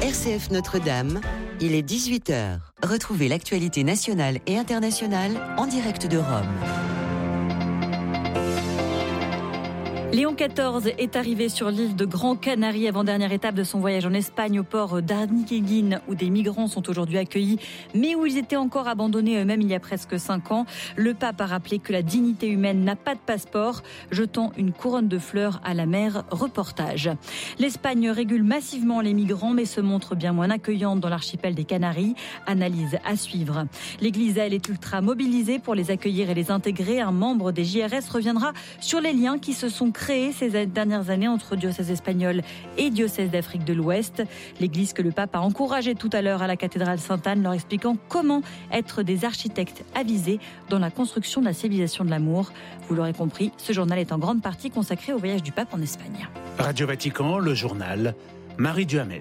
RCF Notre-Dame, il est 18h. Retrouvez l'actualité nationale et internationale en direct de Rome. Léon XIV est arrivé sur l'île de Gran Canaria, avant-dernière étape de son voyage en Espagne au port d'Arniqueguin, où des migrants sont aujourd'hui accueillis, mais où ils étaient encore abandonnés eux-mêmes il y a presque 5 ans. Le pape a rappelé que la dignité humaine n'a pas de passeport, jetant une couronne de fleurs à la mer. Reportage. L'Espagne régule massivement les migrants, mais se montre bien moins accueillante dans l'archipel des Canaries. Analyse à suivre. L'Église, elle, est ultra mobilisée pour les accueillir et les intégrer. Un membre des JRS reviendra sur les liens qui se sont créés ces dernières années entre diocèse espagnol et diocèse d'Afrique de l'Ouest. L'Église que le pape a encouragé tout à l'heure à la cathédrale Sainte-Anne, leur expliquant comment être des architectes avisés dans la construction de la civilisation de l'amour. Vous l'aurez compris, ce journal est en grande partie consacré au voyage du pape en Espagne. Radio Vatican, le journal, Marie Duhamel.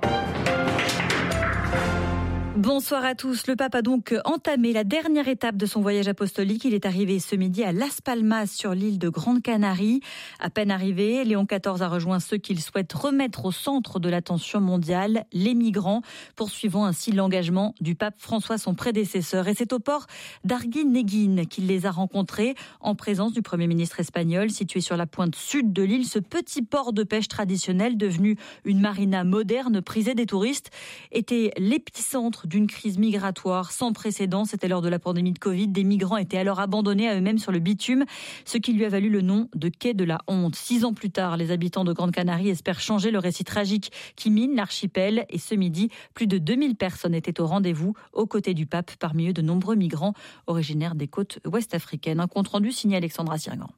Bonsoir à tous. Le pape a donc entamé la dernière étape de son voyage apostolique. Il est arrivé ce midi à Las Palmas sur l'île de Grande Canarie. À peine arrivé, Léon XIV a rejoint ceux qu'il souhaite remettre au centre de l'attention mondiale, les migrants, poursuivant ainsi l'engagement du pape François, son prédécesseur. Et c'est au port d'Arguineguín qu'il les a rencontrés en présence du Premier ministre espagnol, situé sur la pointe sud de l'île. Ce petit port de pêche traditionnel, devenu une marina moderne prisée des touristes, était l'épicentre d'une crise migratoire sans précédent. C'était lors de la pandémie de Covid. Des migrants étaient alors abandonnés à eux-mêmes sur le bitume, ce qui lui a valu le nom de quai de la honte. 6 ans plus tard, les habitants de Grande Canarie espèrent changer le récit tragique qui mine l'archipel. Et ce midi, plus de 2000 personnes étaient au rendez-vous aux côtés du pape, parmi eux de nombreux migrants originaires des côtes ouest-africaines. Un compte-rendu signé Alexandra Sirgan.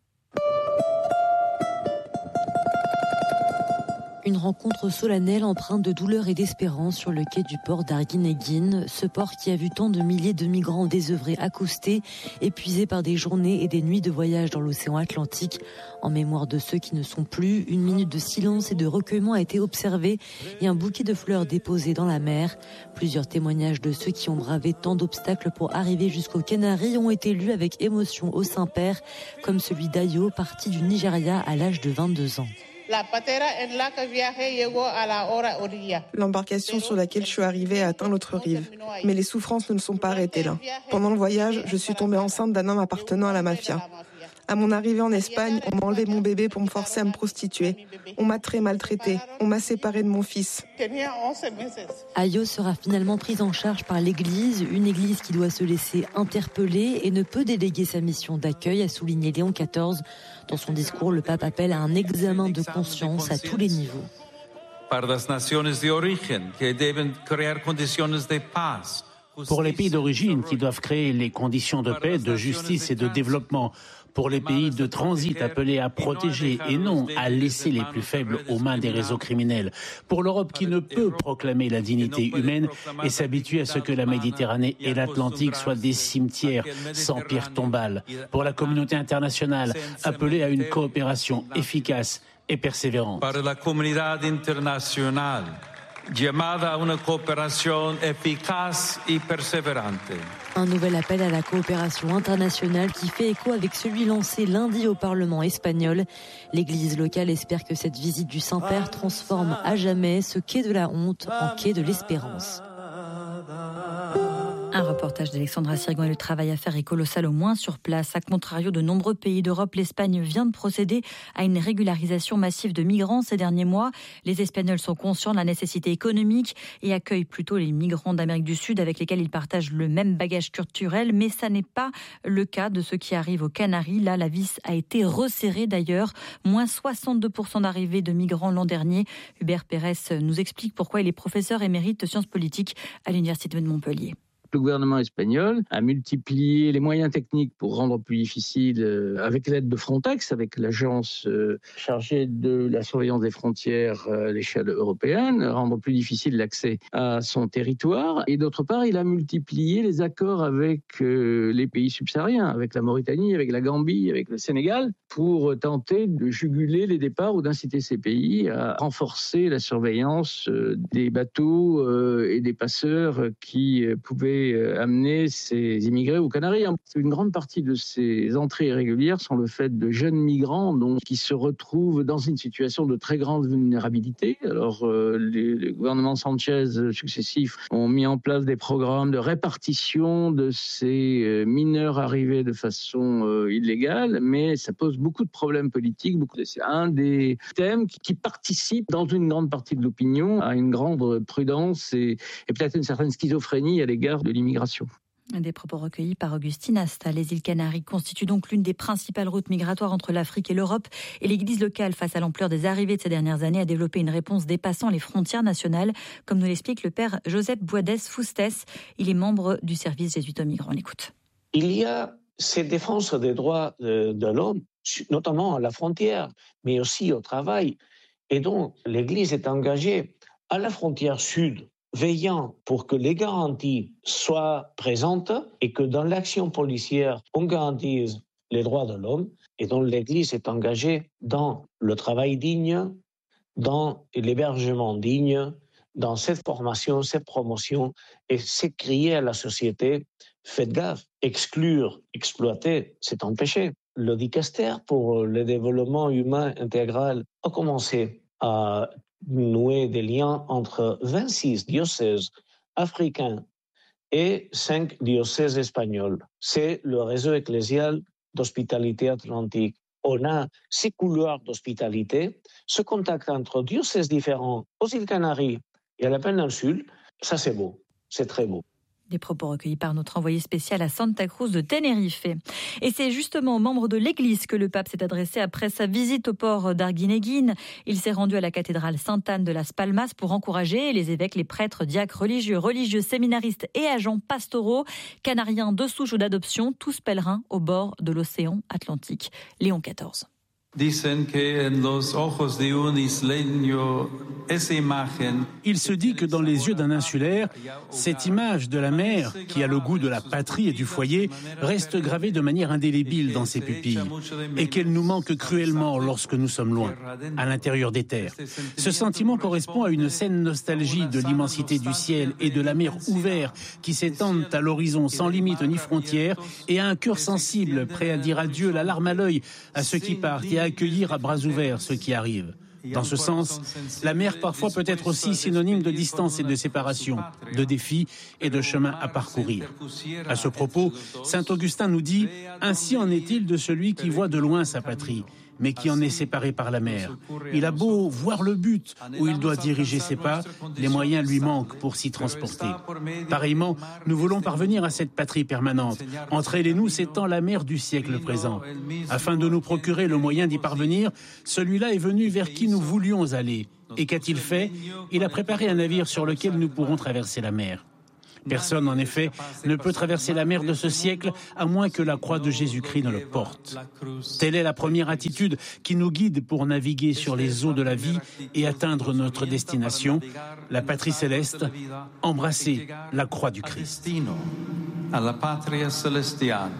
Une rencontre solennelle empreinte de douleur et d'espérance sur le quai du port d'Arguineguín, ce port qui a vu tant de milliers de migrants désœuvrés accostés, épuisés par des journées et des nuits de voyage dans l'océan Atlantique. En mémoire de ceux qui ne sont plus, une minute de silence et de recueillement a été observée et un bouquet de fleurs déposé dans la mer. Plusieurs témoignages de ceux qui ont bravé tant d'obstacles pour arriver jusqu'aux Canaries ont été lus avec émotion au Saint-Père, comme celui d'Ayo, parti du Nigeria à l'âge de 22 ans. L'embarcation sur laquelle je suis arrivée a atteint l'autre rive. Mais les souffrances ne sont pas arrêtées là. Pendant le voyage, je suis tombée enceinte d'un homme appartenant à la mafia. À mon arrivée en Espagne, on m'a enlevé mon bébé pour me forcer à me prostituer. On m'a très maltraitée. On m'a séparée de mon fils. Ayo sera finalement prise en charge par l'Église, une Église qui doit se laisser interpeller et ne peut déléguer sa mission d'accueil, a souligné Léon XIV. Dans son discours, le pape appelle à un examen de conscience à tous les niveaux. Pour les pays d'origine qui doivent créer les conditions de paix, de justice et de développement. Pour les pays de transit appelés à protéger et non à laisser les plus faibles aux mains des réseaux criminels. Pour l'Europe qui ne peut proclamer la dignité humaine et s'habituer à ce que la Méditerranée et l'Atlantique soient des cimetières sans pierre tombale. Pour la communauté internationale appelée à une coopération efficace et persévérante. Para la comunidad internacional, llamada a una cooperación eficaz y perseverante. Un nouvel appel à la coopération internationale qui fait écho avec celui lancé lundi au Parlement espagnol. L'Église locale espère que cette visite du Saint-Père transforme à jamais ce quai de la honte en quai de l'espérance. Un reportage d'Alexandra Sirgan, et le travail à faire est colossal au moins sur place. À contrario de nombreux pays d'Europe, l'Espagne vient de procéder à une régularisation massive de migrants ces derniers mois. Les Espagnols sont conscients de la nécessité économique et accueillent plutôt les migrants d'Amérique du Sud avec lesquels ils partagent le même bagage culturel. Mais ça n'est pas le cas de ceux qui arrivent aux Canaries. Là, la vis a été resserrée d'ailleurs. Moins 62% d'arrivées de migrants l'an dernier. Hubert Pérez nous explique pourquoi il est professeur émérite de sciences politiques à l'Université de Montpellier. Le gouvernement espagnol a multiplié les moyens techniques pour rendre plus difficile, avec l'aide de Frontex, avec l'agence chargée de la surveillance des frontières à l'échelle européenne, rendre plus difficile l'accès à son territoire. Et d'autre part, il a multiplié les accords avec les pays subsahariens, avec la Mauritanie, avec la Gambie, avec le Sénégal, pour tenter de juguler les départs ou d'inciter ces pays à renforcer la surveillance des bateaux et des passeurs qui pouvaient voulait amener ces immigrés aux Canaries. Une grande partie de ces entrées irrégulières sont le fait de jeunes migrants qui se retrouvent dans une situation de très grande vulnérabilité. Alors, les gouvernements Sanchez successifs ont mis en place des programmes de répartition de ces mineurs arrivés de façon illégale, mais ça pose beaucoup de problèmes politiques. C'est un des thèmes qui participe dans une grande partie de l'opinion à une grande prudence et peut-être une certaine schizophrénie à l'égard de l'immigration. Des propos recueillis par Augustine Asta. Les îles Canaries constituent donc l'une des principales routes migratoires entre l'Afrique et l'Europe. Et l'Église locale, face à l'ampleur des arrivées de ces dernières années, a développé une réponse dépassant les frontières nationales, comme nous l'explique le père Joseph Boadès-Foustès. Il est membre du service jésuite aux migrants. On l'écoute. Il y a cette défense des droits de l'homme, notamment à la frontière, mais aussi au travail. Et donc, l'Église est engagée à la frontière sud, veillant pour que les garanties soient présentes et que dans l'action policière, on garantisse les droits de l'homme. Et donc l'Église est engagée dans le travail digne, dans l'hébergement digne, dans cette formation, cette promotion, et c'est crier à la société, faites gaffe, exclure, exploiter, c'est un péché. Le dicaster pour le développement humain intégral a commencé à nouer des liens entre 26 diocèses africains et 5 diocèses espagnols. C'est le réseau ecclésial d'hospitalité atlantique. On a ces couloirs d'hospitalité, ce contact entre diocèses différents aux îles Canaries et à la péninsule, ça c'est beau, c'est très beau. Des propos recueillis par notre envoyé spécial à Santa Cruz de Tenerife. Et c'est justement aux membres de l'Église que le pape s'est adressé après sa visite au port d'Arguinéguín. Il s'est rendu à la cathédrale Sainte-Anne de Las Palmas pour encourager les évêques, les prêtres, diacres religieux, séminaristes et agents pastoraux, canariens de souche ou d'adoption, tous pèlerins au bord de l'océan Atlantique. Léon XIV. Il se dit que dans les yeux d'un insulaire, cette image de la mer, qui a le goût de la patrie et du foyer, reste gravée de manière indélébile dans ses pupilles et qu'elle nous manque cruellement lorsque nous sommes loin, à l'intérieur des terres. Ce sentiment correspond à une saine nostalgie de l'immensité du ciel et de la mer ouverte qui s'étendent à l'horizon sans limite ni frontières, et à un cœur sensible, prêt à dire adieu, la larme à l'œil, à ceux qui partent et à accueillir à bras ouverts ceux qui arrivent. Dans ce sens, la mer parfois peut être aussi synonyme de distance et de séparation, de défis et de chemins à parcourir. À ce propos, saint Augustin nous dit « Ainsi en est-il de celui qui voit de loin sa patrie, mais qui en est séparé par la mer. Il a beau voir le but où il doit diriger ses pas, les moyens lui manquent pour s'y transporter. Pareillement, nous voulons parvenir à cette patrie permanente. Entre elle et nous s'étend la mer du siècle présent. Afin de nous procurer le moyen d'y parvenir, celui-là est venu vers qui nous voulions aller. Et qu'a-t-il fait ? Il a préparé un navire sur lequel nous pourrons traverser la mer. Personne, en effet, ne peut traverser la mer de ce siècle à moins que la croix de Jésus-Christ ne le porte. Telle est la première attitude qui nous guide pour naviguer sur les eaux de la vie et atteindre notre destination, la patrie céleste, embrasser la croix du Christ. La patria celestial,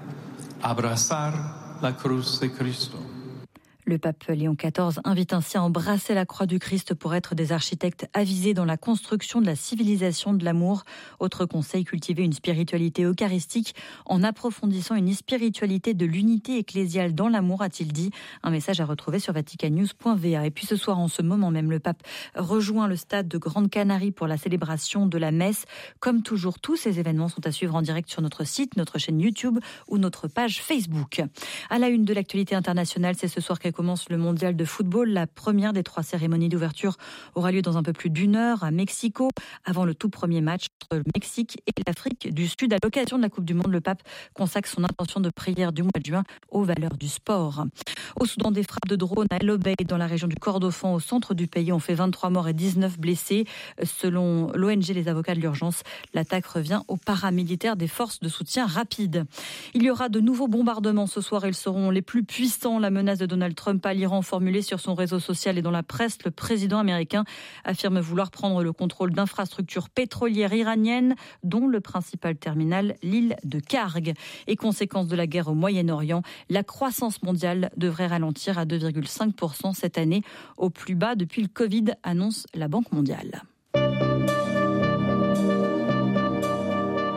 abrazar la cruz de Cristo. Le pape Léon XIV invite ainsi à embrasser la croix du Christ pour être des architectes avisés dans la construction de la civilisation de l'amour. Autre conseil, cultiver une spiritualité eucharistique en approfondissant une spiritualité de l'unité ecclésiale dans l'amour, a-t-il dit. Un message à retrouver sur vaticannews.va. Et puis ce soir, en ce moment même, le pape rejoint le stade de Grande Canarie pour la célébration de la messe. Comme toujours, tous ces événements sont à suivre en direct sur notre site, notre chaîne YouTube ou notre page Facebook. À la une de l'actualité internationale, c'est ce soir commence le mondial de football. La première des 3 cérémonies d'ouverture aura lieu dans un peu plus d'1 heure à Mexico, avant le tout premier match entre le Mexique et l'Afrique du Sud. À l'occasion de la Coupe du Monde, le pape consacre son intention de prière du mois de juin aux valeurs du sport. Au Soudan, des frappes de drones à El Obeid dans la région du Kordofan, au centre du pays, ont fait 23 morts et 19 blessés. Selon l'ONG Les Avocats de l'Urgence, l'attaque revient aux paramilitaires des forces de soutien rapide. Il y aura de nouveaux bombardements ce soir. Ils seront les plus puissants. La menace de Donald Trump à l'Iran formulée sur son réseau social et dans la presse, le président américain affirme vouloir prendre le contrôle d'infrastructures pétrolières iraniennes, dont le principal terminal, l'île de Karg. Et conséquence de la guerre au Moyen-Orient, la croissance mondiale devrait ralentir à 2,5% cette année, au plus bas depuis le Covid, annonce la Banque mondiale.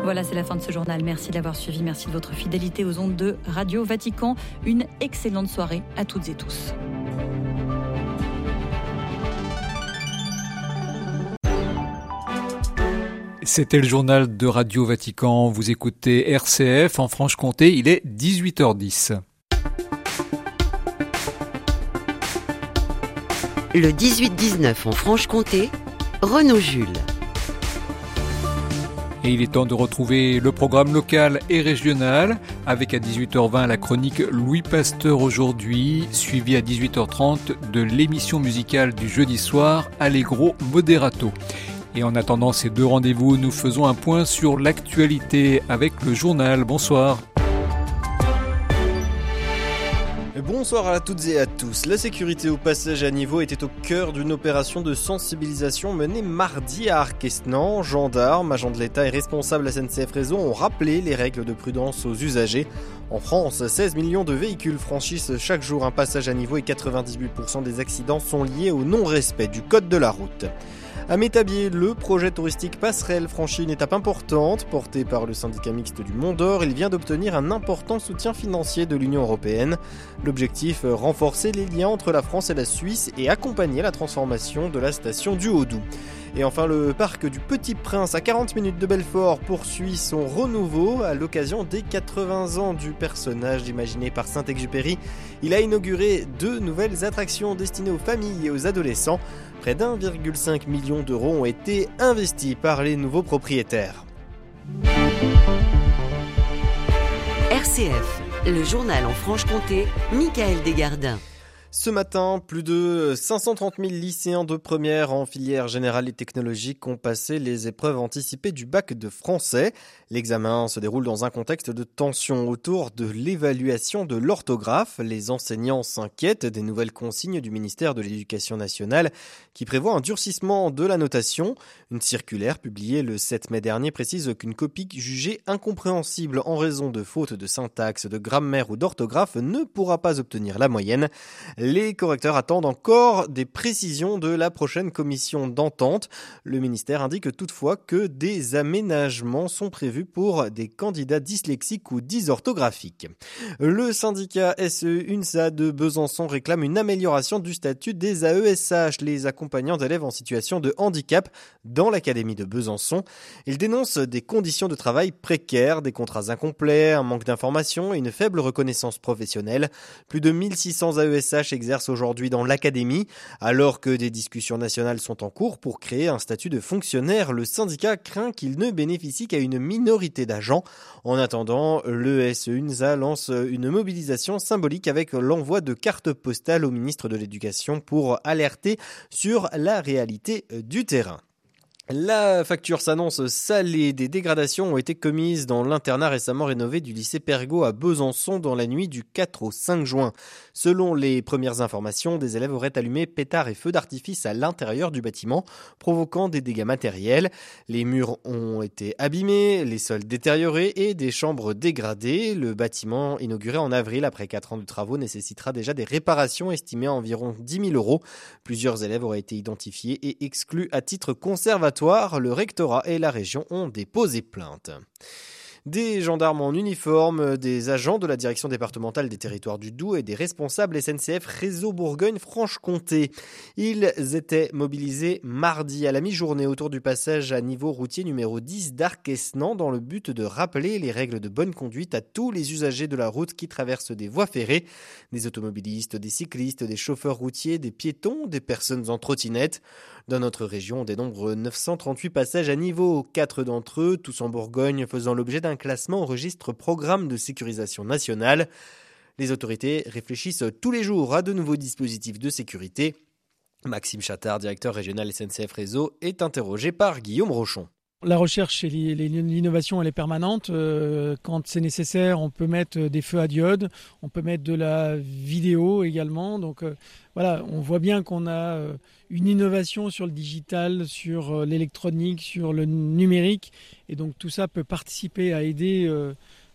Voilà, c'est la fin de ce journal. Merci de l'avoir suivi. Merci de votre fidélité aux ondes de Radio Vatican. Une excellente soirée à toutes et tous. C'était le journal de Radio Vatican. Vous écoutez RCF en Franche-Comté. Il est 18h10. Le 18-19 en Franche-Comté, Renaud Jules. Et il est temps de retrouver le programme local et régional avec à 18h20 la chronique Louis Pasteur aujourd'hui, suivi à 18h30 de l'émission musicale du jeudi soir Allegro Moderato. Et en attendant ces deux rendez-vous, nous faisons un point sur l'actualité avec le journal. Bonsoir. Bonsoir à toutes et à tous. La sécurité au passage à niveau était au cœur d'une opération de sensibilisation menée mardi à Arquesnan. Gendarmes, agents de l'État et responsables SNCF Réseau ont rappelé les règles de prudence aux usagers. En France, 16 millions de véhicules franchissent chaque jour un passage à niveau et 98% des accidents sont liés au non-respect du code de la route. À Métabier, le projet touristique Passerelle franchit une étape importante. Porté par le syndicat mixte du Mont d'Or, il vient d'obtenir un important soutien financier de l'Union européenne. L'objectif, renforcer les liens entre la France et la Suisse et accompagner la transformation de la station du Haut-Doubs. Et enfin, le parc du Petit Prince à 40 minutes de Belfort poursuit son renouveau à l'occasion des 80 ans du personnage imaginé par Saint-Exupéry. Il a inauguré 2 nouvelles attractions destinées aux familles et aux adolescents. Près d'1,5 million d'euros ont été investis par les nouveaux propriétaires. RCF, le journal en Franche-Comté, Michael Desgardins. Ce matin, plus de 530 000 lycéens de première en filière générale et technologique ont passé les épreuves anticipées du bac de français. L'examen se déroule dans un contexte de tension autour de l'évaluation de l'orthographe. Les enseignants s'inquiètent des nouvelles consignes du ministère de l'Éducation nationale qui prévoit un durcissement de la notation. Une circulaire publiée le 7 mai dernier précise qu'une copie jugée incompréhensible en raison de fautes de syntaxe, de grammaire ou d'orthographe ne pourra pas obtenir la moyenne. Les correcteurs attendent encore des précisions de la prochaine commission d'entente. Le ministère indique toutefois que des aménagements sont prévus pour des candidats dyslexiques ou dysorthographiques. Le syndicat SE-UNSA de Besançon réclame une amélioration du statut des AESH, les accompagnants d'élèves en situation de handicap, dans l'académie de Besançon. Il dénonce des conditions de travail précaires, des contrats incomplets, un manque d'informations et une faible reconnaissance professionnelle. Plus de 1600 AESH exercent aujourd'hui dans l'académie. Alors que des discussions nationales sont en cours pour créer un statut de fonctionnaire, le syndicat craint qu'il ne bénéficie qu'à une minorité d'agents. En attendant, le SE-UNSA lance une mobilisation symbolique avec l'envoi de cartes postales au ministre de l'Éducation pour alerter sur la réalité du terrain. La facture s'annonce salée. Des dégradations ont été commises dans l'internat récemment rénové du lycée Pergaud à Besançon dans la nuit du 4 au 5 juin. Selon les premières informations, des élèves auraient allumé pétards et feux d'artifice à l'intérieur du bâtiment, provoquant des dégâts matériels. Les murs ont été abîmés, les sols détériorés et des chambres dégradées. Le bâtiment, inauguré en avril après 4 ans de travaux, nécessitera déjà des réparations estimées à environ 10 000 €. Plusieurs élèves auraient été identifiés et exclus à titre conservatoire. Le rectorat et la région ont déposé plainte. Des gendarmes en uniforme, des agents de la direction départementale des territoires du Doubs et des responsables SNCF Réseau Bourgogne-Franche-Comté. Ils étaient mobilisés mardi à la mi-journée autour du passage à niveau routier numéro 10 d'Arquesnan dans le but de rappeler les règles de bonne conduite à tous les usagers de la route qui traversent des voies ferrées. Des automobilistes, des cyclistes, des chauffeurs routiers, des piétons, des personnes en trottinette. Dans notre région, on dénombre 938 passages à niveau, 4 d'entre eux, tous en Bourgogne, faisant l'objet d'un classement au registre programme de sécurisation nationale. Les autorités réfléchissent tous les jours à de nouveaux dispositifs de sécurité. Maxime Chattard, directeur régional SNCF Réseau, est interrogé par Guillaume Rochon. La recherche et l'innovation, elle est permanente. Quand c'est nécessaire, on peut mettre des feux à diode, on peut mettre de la vidéo également. Donc voilà, on voit bien qu'on a une innovation sur le digital, sur l'électronique, sur le numérique. Et donc tout ça peut participer à aider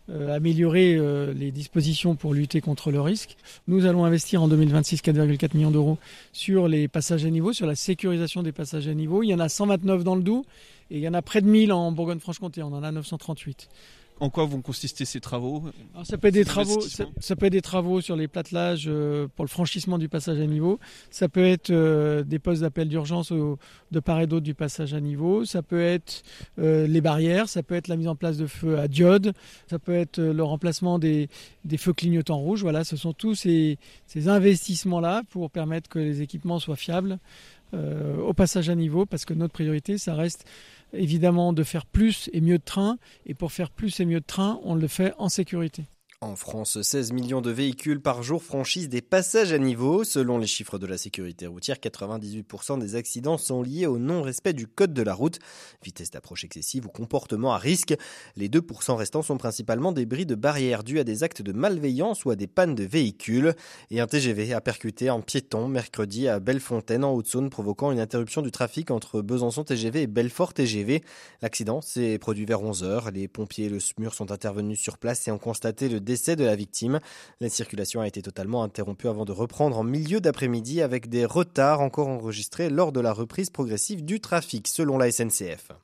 améliorer les dispositions pour lutter contre le risque. Nous allons investir en 2026 4,4 millions d'euros sur les passages à niveau, sur la sécurisation des passages à niveau. Il y en a 129 dans le Doubs et il y en a près de 1000 en Bourgogne-Franche-Comté. On en a 938. En quoi vont consister ces travaux ? Alors, ça peut être des travaux sur les plattelages pour le franchissement du passage à niveau. Ça peut être des postes d'appel d'urgence de part et d'autre du passage à niveau. Ça peut être les barrières. Ça peut être la mise en place de feux à diode. Ça peut être le remplacement des feux clignotants rouges. Voilà, ce sont tous ces investissements-là pour permettre que les équipements soient fiables au passage à niveau, parce que notre priorité, ça reste évidemment de faire plus et mieux de trains. Et pour faire plus et mieux de trains, on le fait en sécurité. En France, 16 millions de véhicules par jour franchissent des passages à niveau. Selon les chiffres de la sécurité routière, 98% des accidents sont liés au non-respect du code de la route. Vitesse d'approche excessive ou comportement à risque. Les 2% restants sont principalement des bris de barrières dus à des actes de malveillance ou à des pannes de véhicules. Et un TGV a percuté un piéton mercredi à Bellefontaine en Haute-Saône, provoquant une interruption du trafic entre Besançon TGV et Belfort TGV. L'accident s'est produit vers 11h. Les pompiers et le SMUR sont intervenus sur place et ont constaté le décès de la victime. La circulation a été totalement interrompue avant de reprendre en milieu d'après-midi avec des retards encore enregistrés lors de la reprise progressive du trafic, selon la SNCF.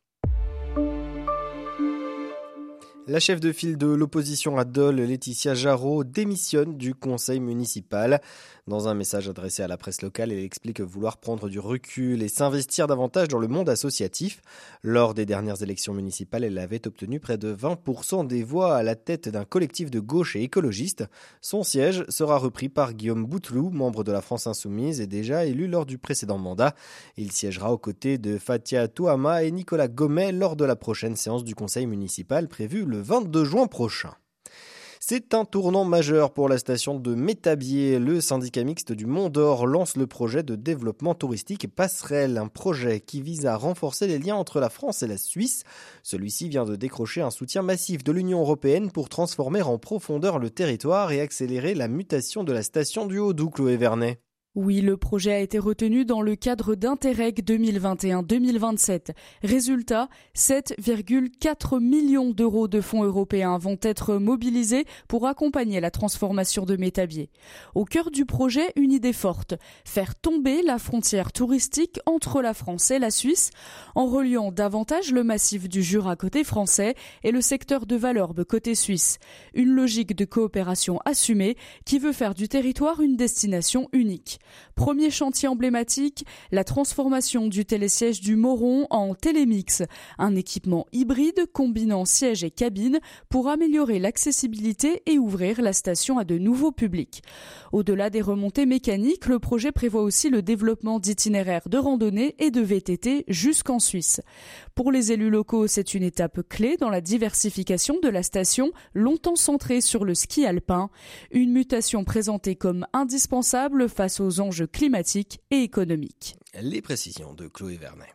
La chef de file de l'opposition à Dole, Laetitia Jarot, démissionne du conseil municipal. Dans un message adressé à la presse locale, elle explique vouloir prendre du recul et s'investir davantage dans le monde associatif. Lors des dernières élections municipales, elle avait obtenu près de 20% des voix à la tête d'un collectif de gauche et écologiste. Son siège sera repris par Guillaume Bouteloup, membre de la France Insoumise et déjà élu lors du précédent mandat. Il siégera aux côtés de Fatia Touama et Nicolas Gomet lors de la prochaine séance du conseil municipal prévue le 22 juin prochain. C'est un tournant majeur pour la station de Métabier. Le syndicat mixte du Mont d'Or lance le projet de développement touristique Passerelle, un projet qui vise à renforcer les liens entre la France et la Suisse. Celui-ci vient de décrocher un soutien massif de l'Union européenne pour transformer en profondeur le territoire et accélérer la mutation de la station du Haut-Doubs, Chloé Vernet. Oui, le projet a été retenu dans le cadre d'Interreg 2021-2027. Résultat, 7,4 millions d'euros de fonds européens vont être mobilisés pour accompagner la transformation de Métabier. Au cœur du projet, une idée forte, faire tomber la frontière touristique entre la France et la Suisse en reliant davantage le massif du Jura côté français et le secteur de Valorbe côté suisse. Une logique de coopération assumée qui veut faire du territoire une destination unique. Premier chantier emblématique, la transformation du télésiège du Moron en télémix, un équipement hybride combinant siège et cabine pour améliorer l'accessibilité et ouvrir la station à de nouveaux publics. Au-delà des remontées mécaniques, le projet prévoit aussi le développement d'itinéraires de randonnée et de VTT jusqu'en Suisse. Pour les élus locaux, c'est une étape clé dans la diversification de la station, longtemps centrée sur le ski alpin. Une mutation présentée comme indispensable face aux enjeux climatiques et économiques. Les précisions de Chloé Vernet.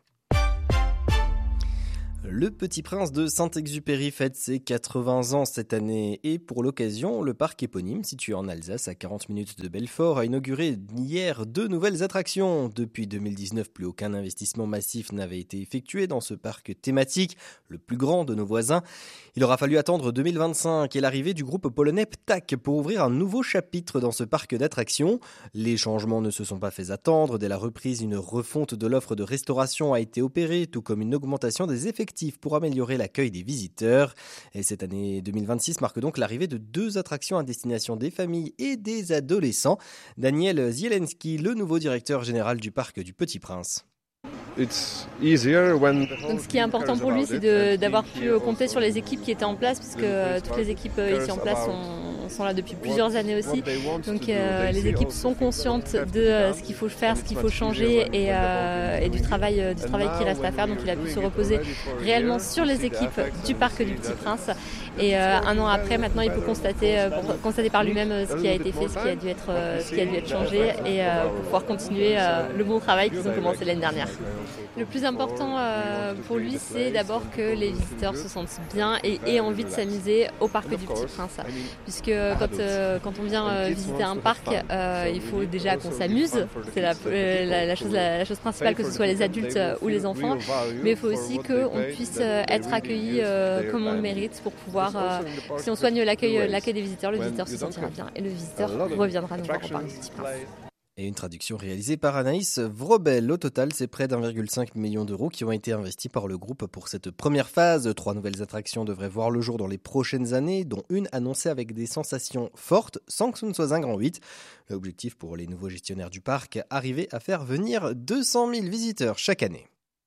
Le Petit Prince de Saint-Exupéry fête ses 80 ans cette année et pour l'occasion, le parc éponyme situé en Alsace à 40 minutes de Belfort a inauguré hier 2 nouvelles attractions. Depuis 2019, plus aucun investissement massif n'avait été effectué dans ce parc thématique, le plus grand de nos voisins. Il aura fallu attendre 2025 et l'arrivée du groupe polonais Ptak pour ouvrir un nouveau chapitre dans ce parc d'attractions. Les changements ne se sont pas fait attendre. Dès la reprise, une refonte de l'offre de restauration a été opérée, tout comme une augmentation des effectifs pour améliorer l'accueil des visiteurs. Et cette année 2026 marque donc l'arrivée de 2 attractions à destination des familles et des adolescents. Daniel Zielenski, le nouveau directeur général du parc du Petit Prince. Donc ce qui est important pour lui, c'est d'avoir pu compter sur les équipes qui étaient en place, puisque toutes les équipes ici en place sont là depuis plusieurs années aussi. Donc les équipes sont conscientes de ce qu'il faut faire, ce qu'il faut changer et du travail qui reste à faire. Donc il a pu se reposer réellement sur les équipes du parc du Petit Prince. Et un an après, maintenant, il peut constater par lui-même ce qui a été fait, ce qui a dû être changé et pour pouvoir continuer le bon travail qu'ils ont commencé l'année dernière. Le plus important pour lui, c'est d'abord que les visiteurs se sentent bien et aient envie de s'amuser au parc du Petit Prince. Puisque quand on vient visiter un parc, il faut déjà qu'on s'amuse. C'est la chose principale, que ce soit les adultes ou les enfants. Mais il faut aussi qu'on puisse être accueillis comme on le mérite pour pouvoir voir. Si on soigne l'accueil des visiteurs, le visiteur se sentira bien et le visiteur reviendra nous voir au Parc du Petit Prince. Et une traduction réalisée par Anaïs Vrobel. Au total, c'est près d'1,5 million d'euros qui ont été investis par le groupe pour cette première phase. 3 nouvelles attractions devraient voir le jour dans les prochaines années, dont une annoncée avec des sensations fortes, sans que ce ne soit un grand 8. L'objectif pour les nouveaux gestionnaires du parc, arriver à faire venir 200 000 visiteurs chaque année.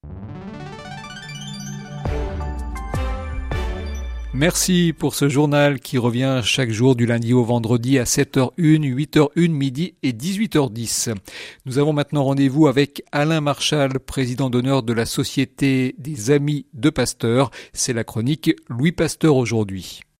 Merci pour ce journal qui revient chaque jour du lundi au vendredi à 7h01, 8h01, midi et 18h10. Nous avons maintenant rendez-vous avec Alain Marchal, président d'honneur de la Société des Amis de Pasteur. C'est la chronique Louis Pasteur aujourd'hui.